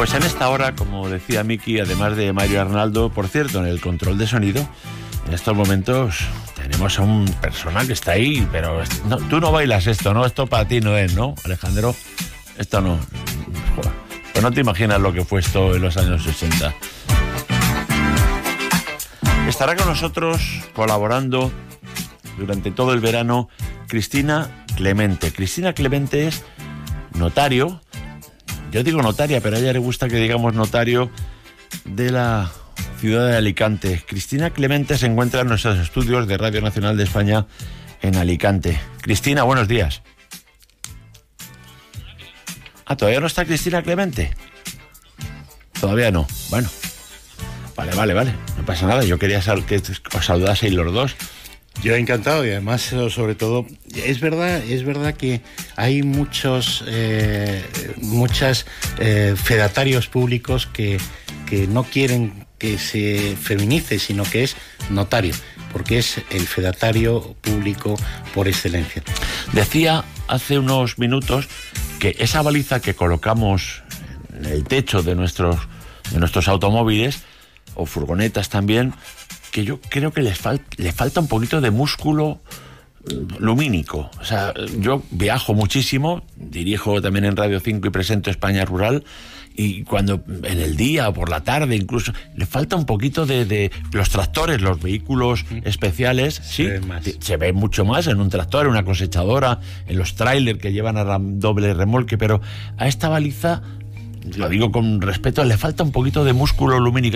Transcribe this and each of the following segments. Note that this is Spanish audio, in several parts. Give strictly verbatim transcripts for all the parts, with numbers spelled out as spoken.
Pues en esta hora, como decía Miki, además de Mario Arnaldo, por cierto, en el control de sonido, en estos momentos tenemos a un personal que está ahí, pero no, tú no bailas esto, ¿no? Esto para ti no es, ¿no, Alejandro? Esto no. Joder, pues no te imaginas lo que fue esto en los años sesenta. Estará con nosotros colaborando durante todo el verano Cristina Clemente. Cristina Clemente es notario, yo digo notaria, pero a ella le gusta que digamos notario, de la ciudad de Alicante. Cristina Clemente se encuentra en nuestros estudios de Radio Nacional de España en Alicante. Cristina, buenos días. Ah, ¿todavía no está Cristina Clemente? Todavía no. Bueno, vale, vale, vale, no pasa nada. Yo quería sal- que os saludaseis los dos. Yo encantado, y además, sobre todo, es verdad, es verdad que hay muchos, eh, muchas eh, fedatarios públicos que, que no quieren que se feminice, sino que es notario, porque es el fedatario público por excelencia. Decía hace unos minutos que esa baliza que colocamos en el techo de nuestros, de nuestros automóviles, o furgonetas también, que yo creo que les fal- le falta un poquito de músculo lumínico. O sea, yo viajo muchísimo, dirijo también en Radio cinco y presento España Rural, y cuando en el día o por la tarde incluso, le falta un poquito de, de los tractores, los vehículos especiales, se sí, ve más. se ve mucho más en un tractor, en una cosechadora, en los trailers que llevan a doble remolque, pero a esta baliza, lo digo con respeto, le falta un poquito de músculo lumínico.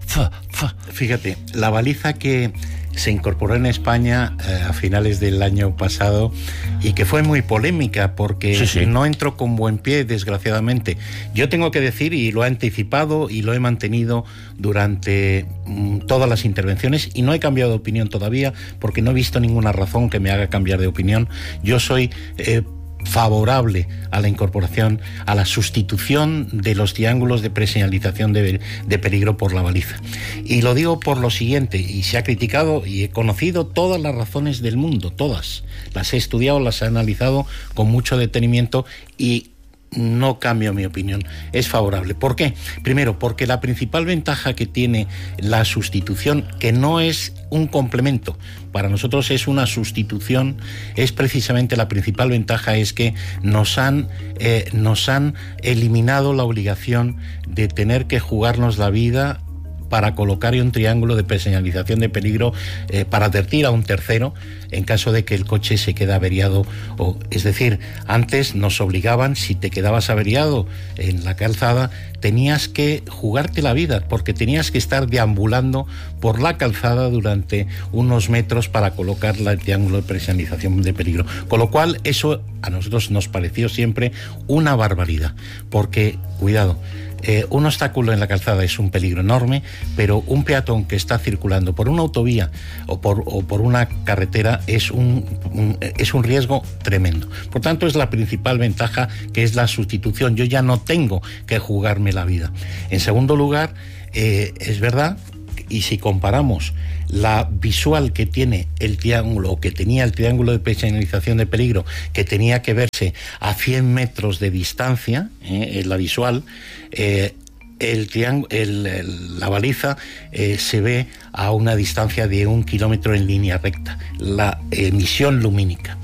Fíjate, la baliza que se incorporó en España eh, a finales del año pasado y que fue muy polémica porque sí, sí. no entró con buen pie, desgraciadamente. Yo tengo que decir, y lo he anticipado y lo he mantenido durante mm, todas las intervenciones, y no he cambiado de opinión todavía porque no he visto ninguna razón que me haga cambiar de opinión. Yo soy Eh, favorable a la incorporación, a la sustitución de los triángulos de preseñalización de, de peligro por la baliza. Y lo digo por lo siguiente, y se ha criticado, y he conocido todas las razones del mundo, todas. Las he estudiado, las he analizado con mucho detenimiento y no cambio mi opinión, es favorable. ¿Por qué? Primero, porque la principal ventaja que tiene la sustitución, que no es un complemento, para nosotros es una sustitución, es precisamente la principal ventaja, es que nos han, eh, nos han eliminado la obligación de tener que jugarnos la vida para colocar un triángulo de preseñalización de peligro eh, para advertir a un tercero en caso de que el coche se quede averiado. O, es decir, antes nos obligaban, si te quedabas averiado en la calzada, tenías que jugarte la vida, porque tenías que estar deambulando por la calzada durante unos metros para colocar el triángulo de preseñalización de peligro. Con lo cual, eso a nosotros nos pareció siempre una barbaridad, porque, cuidado, Eh, un obstáculo en la calzada es un peligro enorme, pero un peatón que está circulando por una autovía o por, o por una carretera es un, un, es un riesgo tremendo. Por tanto, es la principal ventaja, que es la sustitución. Yo ya no tengo que jugarme la vida. En segundo lugar, eh, es verdad, y si comparamos la visual que tiene el triángulo, o que tenía el triángulo de preseñalización de peligro, que tenía que verse a cien metros de distancia, eh, en la visual, eh, el triángulo, el, el, la baliza eh, se ve a una distancia de un kilómetro en línea recta, la emisión lumínica.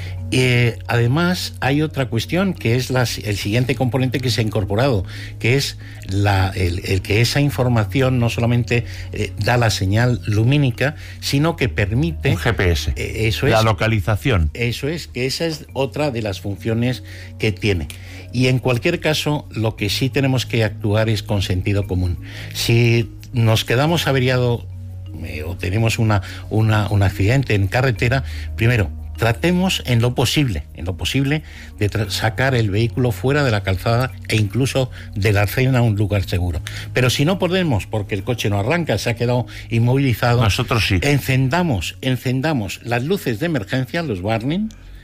Eh, además, hay otra cuestión, que es la, el siguiente componente que se ha incorporado, que es la, el, el que esa información no solamente eh, da la señal lumínica, sino que permite... Un G P S, eh, eso es, la localización. Eso es, que esa es otra de las funciones que tiene. Y en cualquier caso, lo que sí tenemos que actuar es con sentido común. Si nos quedamos averiados eh, o tenemos una, una, un accidente en carretera, primero, tratemos en lo posible, en lo posible, de tra- sacar el vehículo fuera de la calzada e incluso de la acera a un lugar seguro. Pero si no podemos, porque el coche no arranca, se ha quedado inmovilizado, nosotros sí. Encendamos, encendamos las luces de emergencia, los warning,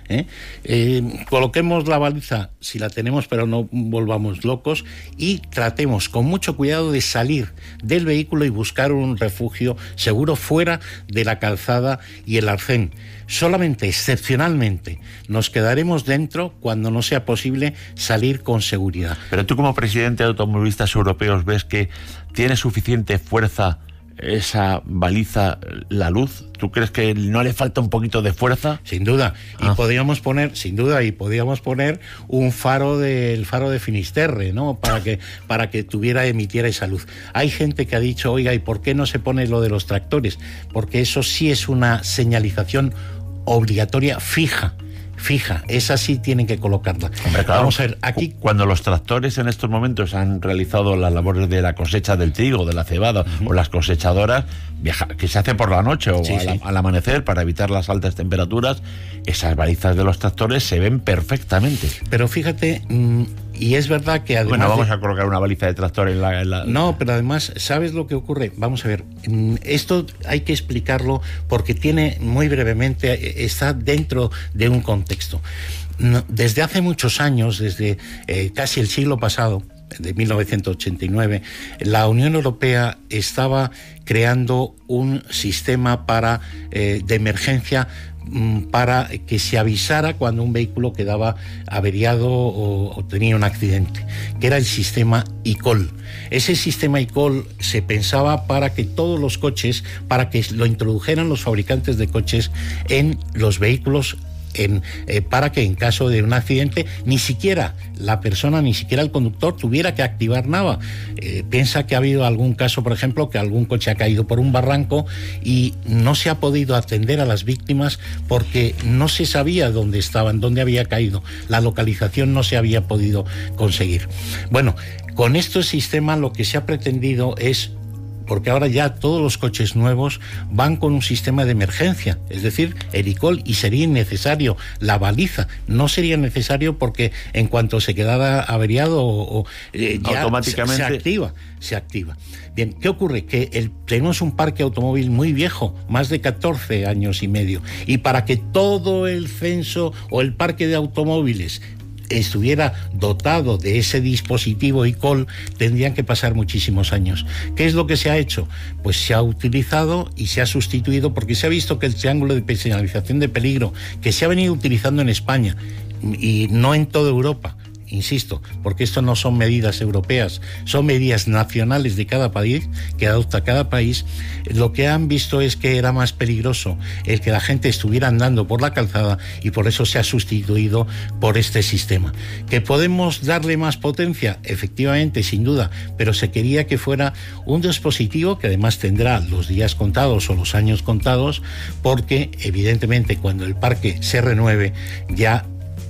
¿eh? Eh, coloquemos la baliza si la tenemos, pero no volvamos locos, y tratemos con mucho cuidado de salir del vehículo y buscar un refugio seguro fuera de la calzada y el arcén. Solamente, excepcionalmente, nos quedaremos dentro cuando no sea posible salir con seguridad. Pero tú, como presidente de Automovilistas Europeos, ¿ves que tiene suficiente fuerza esa baliza, la luz? ¿Tú crees que no le falta un poquito de fuerza? Sin duda. Y ah. podríamos poner, sin duda, y podríamos poner un faro del faro de Finisterre, ¿no? Para que, para que tuviera, emitiera esa luz. Hay gente que ha dicho, oiga, ¿y por qué no se pone lo de los tractores? Porque eso sí es una señalización obligatoria fija. Fija, esa sí tienen que colocarla. Hombre, claro, vamos a ver, aquí... Cuando los tractores en estos momentos han realizado las labores de la cosecha del trigo, de la cebada, uh-huh. o las cosechadoras, viaja, que se hace por la noche o sí, al, sí. al amanecer para evitar las altas temperaturas, esas balizas de los tractores se ven perfectamente. Pero fíjate, mmm, y es verdad que además... Bueno, vamos de... a colocar una baliza de tractor en la, en la... No, pero además, ¿sabes lo que ocurre? Vamos a ver, esto hay que explicarlo porque tiene, muy brevemente, está dentro de un contexto. Desde hace muchos años, desde eh, casi el siglo pasado, de mil novecientos ochenta y nueve, la Unión Europea estaba creando un sistema para eh, de emergencia para que se avisara cuando un vehículo quedaba averiado o, o tenía un accidente, que era el sistema eCall. Ese sistema eCall se pensaba para que todos los coches, para que lo introdujeran los fabricantes de coches en los vehículos, En, eh, para que en caso de un accidente ni siquiera la persona, ni siquiera el conductor tuviera que activar nada. Eh, piensa que ha habido algún caso, por ejemplo, que algún coche ha caído por un barranco y no se ha podido atender a las víctimas porque no se sabía dónde estaban, dónde había caído. La localización no se había podido conseguir. Bueno, con este sistema lo que se ha pretendido es, porque ahora ya todos los coches nuevos van con un sistema de emergencia, es decir, el eCall, y sería innecesario la baliza. No sería necesario porque en cuanto se quedara averiado o, o eh, ya automáticamente se, se activa, se activa. Bien, ¿qué ocurre? Que el, tenemos un parque automóvil muy viejo, más de catorce años y medio, y para que todo el censo o el parque de automóviles estuviera dotado de ese dispositivo eCall, tendrían que pasar muchísimos años. ¿Qué es lo que se ha hecho? Pues se ha utilizado y se ha sustituido, porque se ha visto que el triángulo de señalización de peligro que se ha venido utilizando en España y no en toda Europa, insisto, porque esto no son medidas europeas, son medidas nacionales de cada país, que adopta cada país, lo que han visto es que era más peligroso el que la gente estuviera andando por la calzada, y por eso se ha sustituido por este sistema. ¿Que podemos darle más potencia? Efectivamente, sin duda, pero se quería que fuera un dispositivo que además tendrá los días contados o los años contados, porque evidentemente cuando el parque se renueve ya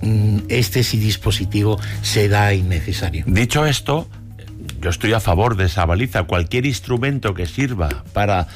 este dispositivo será innecesario. Dicho esto, yo estoy a favor de esa baliza. Cualquier instrumento que sirva para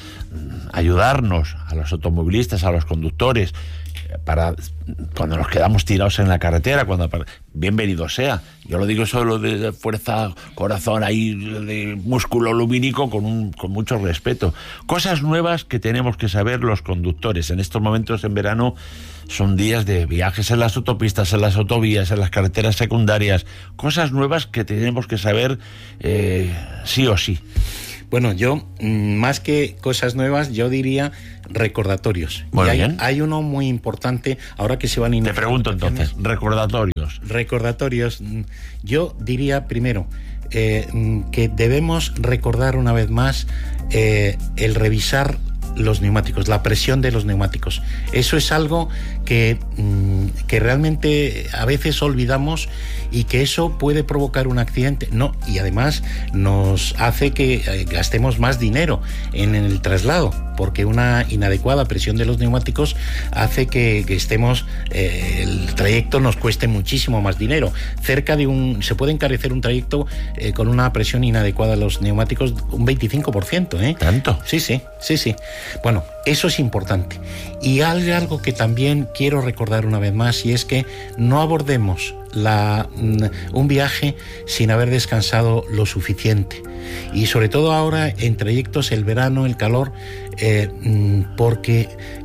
ayudarnos a los automovilistas, a los conductores, para cuando nos quedamos tirados en la carretera, cuando bienvenido sea. Yo lo digo solo de fuerza, corazón, ahí de músculo lumínico, con un, con mucho respeto. Cosas nuevas que tenemos que saber los conductores. En estos momentos, en verano, son días de viajes en las autopistas, en las autovías, en las carreteras secundarias. Cosas nuevas que tenemos que saber eh, sí o sí. Bueno, yo, más que cosas nuevas, yo diría recordatorios. Muy y hay, bien. hay uno muy importante, ahora que se van a... Te pregunto entonces, recordatorios. Recordatorios. Yo diría primero eh, que debemos recordar una vez más eh, el revisar los neumáticos, la presión de los neumáticos. Eso es algo que, que realmente a veces olvidamos, y que eso puede provocar un accidente. No, y además nos hace que gastemos más dinero en el traslado, porque una inadecuada presión de los neumáticos hace que, que estemos, eh, el trayecto nos cueste muchísimo más dinero. Cerca de un, se puede encarecer un trayecto eh, con una presión inadecuada de los neumáticos un veinticinco por ciento, ¿eh? ¿Tanto? Sí, sí, sí, sí. Bueno, eso es importante. Y hay algo que también quiero recordar una vez más, y es que no abordemos la, un viaje sin haber descansado lo suficiente. Y sobre todo ahora en trayectos, el verano, el calor, eh, porque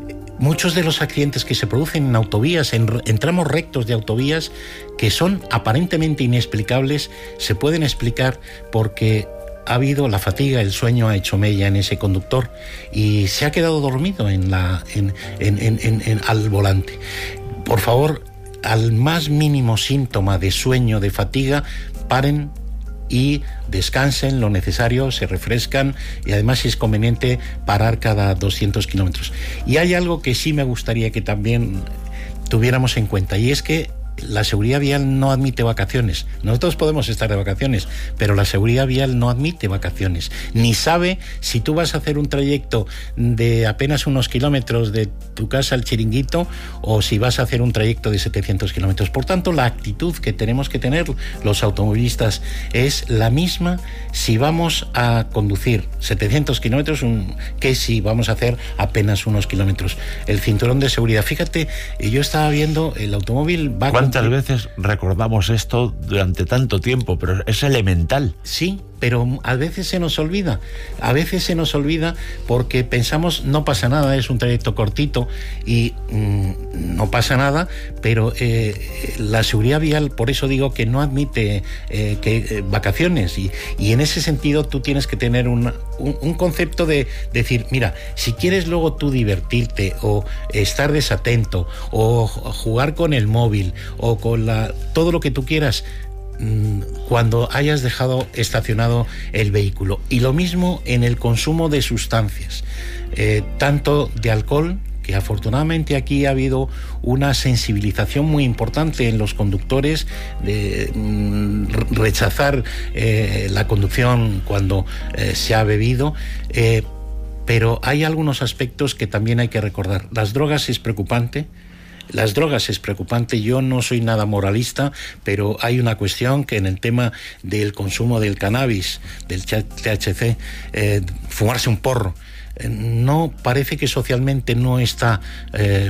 muchos de los accidentes que se producen en autovías, en, en tramos rectos de autovías, que son aparentemente inexplicables, se pueden explicar porque ha habido la fatiga, el sueño ha hecho mella en ese conductor y se ha quedado dormido en la, en, en, en, en, en, al volante. Por favor, al más mínimo síntoma de sueño, de fatiga, paren y descansen lo necesario, se refrescan y además si es conveniente parar cada doscientos kilómetros. Y hay algo que sí me gustaría que también tuviéramos en cuenta y es que la seguridad vial no admite vacaciones. Nosotros podemos estar de vacaciones, pero la seguridad vial no admite vacaciones. Ni sabe si tú vas a hacer un trayecto de apenas unos kilómetros de tu casa al chiringuito o si vas a hacer un trayecto de setecientos kilómetros. Por tanto, la actitud que tenemos que tener los automovilistas es la misma si vamos a conducir setecientos kilómetros que si vamos a hacer apenas unos kilómetros. El cinturón de seguridad. Fíjate, yo estaba viendo el automóvil va ¿Cuántas cumplir... veces recordamos esto durante tanto tiempo? Pero es elemental. Sí, pero a veces se nos olvida, a veces se nos olvida porque pensamos no pasa nada, es un trayecto cortito y mmm, no pasa nada, pero eh, la seguridad vial, por eso digo que no admite eh, que, eh, vacaciones y, y en ese sentido tú tienes que tener una, un, un concepto de decir, mira, si quieres luego tú divertirte o estar desatento o jugar con el móvil o con la, todo lo que tú quieras, cuando hayas dejado estacionado el vehículo. Y lo mismo en el consumo de sustancias, eh, tanto de alcohol, que afortunadamente aquí ha habido una sensibilización muy importante en los conductores de mm, rechazar eh, la conducción cuando eh, se ha bebido, eh, pero hay algunos aspectos que también hay que recordar. Las drogas es preocupante. Las drogas es preocupante, yo no soy nada moralista, pero hay una cuestión que en el tema del consumo del cannabis, del T H C, eh, fumarse un porro, eh, no parece que socialmente no está eh,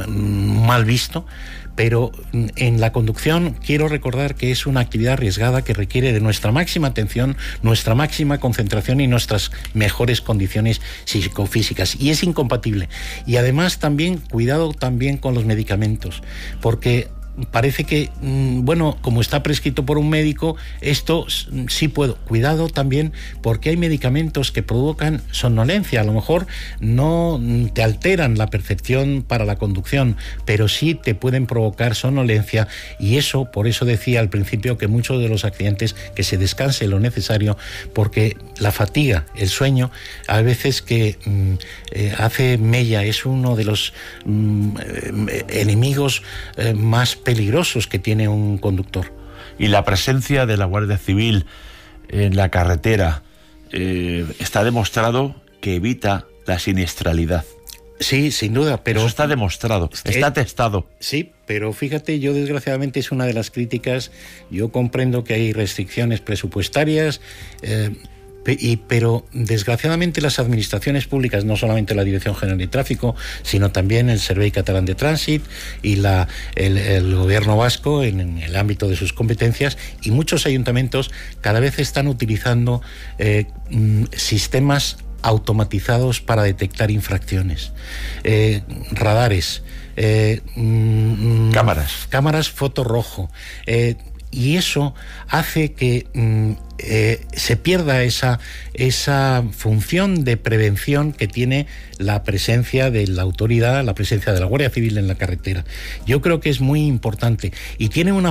mal visto, pero en la conducción quiero recordar que es una actividad arriesgada que requiere de nuestra máxima atención, nuestra máxima concentración y nuestras mejores condiciones psicofísicas. Y es incompatible. Y además también, cuidado también con los medicamentos, porque parece que, bueno, como está prescrito por un médico, esto sí puedo. Cuidado también porque hay medicamentos que provocan somnolencia. A lo mejor no te alteran la percepción para la conducción, pero sí te pueden provocar somnolencia y eso, por eso decía al principio que muchos de los accidentes, que se descanse lo necesario, porque la fatiga, el sueño, a veces que mm, eh, hace mella, es uno de los mm, eh, enemigos eh, más peligrosos que tiene un conductor. Y la presencia de la Guardia Civil en la carretera eh, está demostrado que evita la siniestralidad. Sí, sin duda, pero... Eso está demostrado, está eh, testado. Sí, pero fíjate, yo desgraciadamente es una de las críticas, yo comprendo que hay restricciones presupuestarias, eh, Y, pero desgraciadamente las administraciones públicas, no solamente la Dirección General de Tráfico, sino también el Servei Catalán de Trànsit y la, el, el gobierno vasco en, en el ámbito de sus competencias, y muchos ayuntamientos cada vez están utilizando eh, sistemas automatizados para detectar infracciones, eh, radares, eh, mm, cámaras, cámaras fotorrojo, eh, y eso hace que mm, eh, se pierda esa, esa función de prevención que tiene la presencia de la autoridad, la presencia de la Guardia Civil en la carretera. Yo creo que es muy importante y tiene una